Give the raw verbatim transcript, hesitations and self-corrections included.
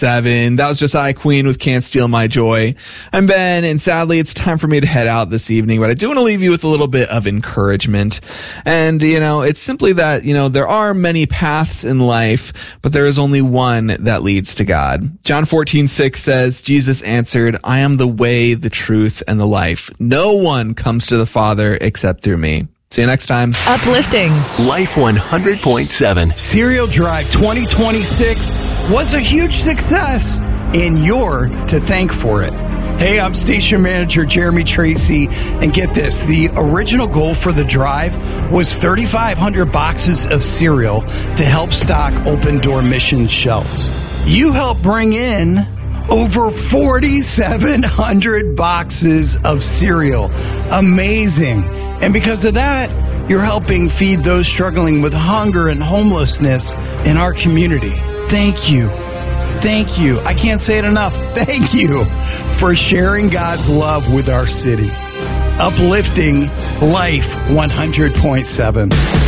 Seven. That was Josiah Queen with Can't Steal My Joy. I'm Ben, and sadly, it's time for me to head out this evening, but I do want to leave you with a little bit of encouragement. And, you know, it's simply that, you know, there are many paths in life, but there is only one that leads to God. John fourteen six says, Jesus answered, I am the way, the truth, and the life. No one comes to the Father except through me. See you next time. Uplifting. Life one hundred point seven. Cereal Drive twenty twenty-six was a huge success, and you're to thank for it. Hey, I'm station manager Jeremy Tracy, and get this, the original goal for the drive was thirty-five hundred boxes of cereal to help stock Open Door Mission shelves. You helped bring in over forty-seven hundred boxes of cereal. Amazing. And because of that, you're helping feed those struggling with hunger and homelessness in our community. Thank you. Thank you. I can't say it enough. Thank you for sharing God's love with our city. Uplifting Life one hundred point seven.